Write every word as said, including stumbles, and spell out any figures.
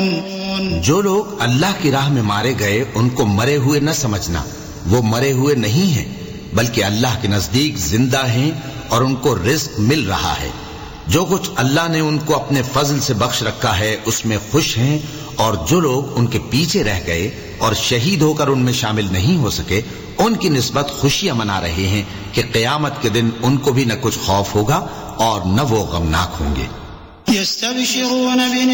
जो लोग अल्लाह की राह में मारे गए उनको मरे हुए न समझना, वो मरे हुए नहीं हैं, बल्कि अल्लाह के नजदीक जिंदा हैं और उनको रिज्क मिल रहा है। जो कुछ अल्लाह ने उनको अपने फजल से बख्श रखा है उसमें खुश हैं, और जो लोग उनके पीछे रह गए और शहीद होकर उनमें शामिल नहीं हो सके, उनकी निस्बत खुशियां मना रहे हैं कि क़यामत के दिन उनको भी न कुछ खौफ होगा और न वो गमनाक होंगे।